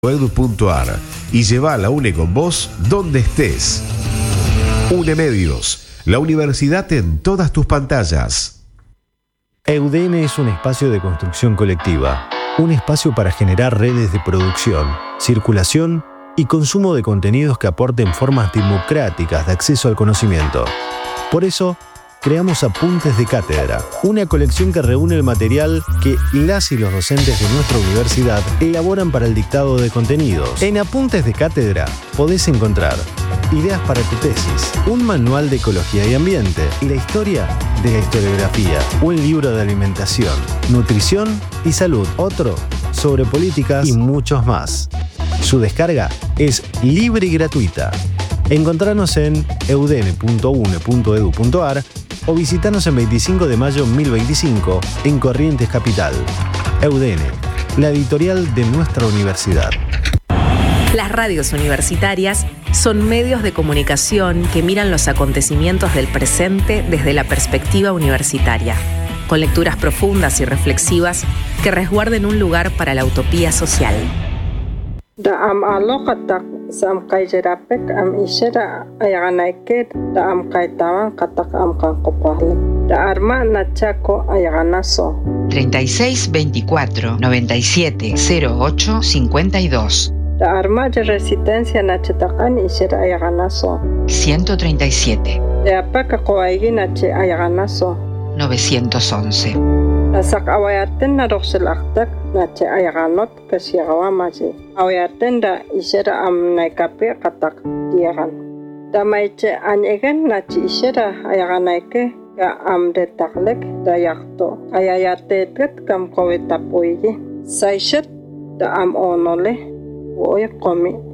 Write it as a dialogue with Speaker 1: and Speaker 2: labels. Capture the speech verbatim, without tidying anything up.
Speaker 1: edu punto ar y lleva a la UNE con vos donde estés. UNE Medios, la universidad en todas tus pantallas.
Speaker 2: EUDN es un espacio de construcción colectiva, un espacio para generar redes de producción, circulación y consumo de contenidos que aporten formas democráticas de acceso al conocimiento. Por eso, creamos Apuntes de Cátedra, una colección que reúne el material que las y los docentes de nuestra universidad elaboran para el dictado de contenidos. En Apuntes de Cátedra podés encontrar ideas para tu tesis, un manual de ecología y ambiente, la historia de la historiografía, un libro de alimentación, nutrición y salud, otro sobre políticas y muchos más. Su descarga es libre y gratuita. Encontranos en eudn punto une punto edu punto ar o visitanos en veinticinco de mayo mil veinticinco en Corrientes Capital. EUDN, la editorial de nuestra universidad.
Speaker 3: Las radios universitarias son medios de comunicación que miran los acontecimientos del presente desde la perspectiva universitaria, con lecturas profundas y reflexivas que resguarden un lugar para la utopía social.
Speaker 4: Da am alokatak sam kaijerapek am ishera ayaganaike da am kaitawan katak am kankopahle da arma nachako ayaganaso
Speaker 5: treinta y seis veinticuatro noventa y siete cero ocho cincuenta y dos
Speaker 4: da arma de resistencia nachetakan ishera ayaganaso
Speaker 5: ciento treinta y siete
Speaker 4: de apaka koaigi nache ayaganaso
Speaker 5: novecientos once.
Speaker 4: Nasak awayaten na roxelaktak nache ayaganot kasiagawamaji. Awayaten da isera am naikape katak diagan. Da maiche anyegen nache isera ayaganaike ka am detaklek da yakto. Ayayatetet kam kowetapoyi. Saishet da am onole. Oye komi